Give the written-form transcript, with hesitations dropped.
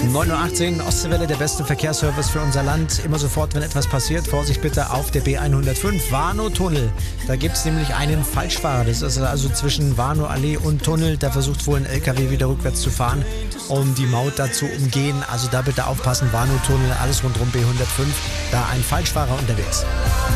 9:18 Uhr, Ostseewelle, der beste Verkehrsservice für unser Land. Immer sofort, wenn etwas passiert, Vorsicht bitte auf der B105, Warnow-Tunnel. Da gibt es nämlich einen Falschfahrer. Das ist also zwischen Warnow-Allee und Tunnel. Da versucht wohl ein LKW wieder rückwärts zu fahren, um die Maut da zu umgehen. Also da bitte aufpassen, Warnow-Tunnel, alles rundherum B105. Da ein Falschfahrer unterwegs.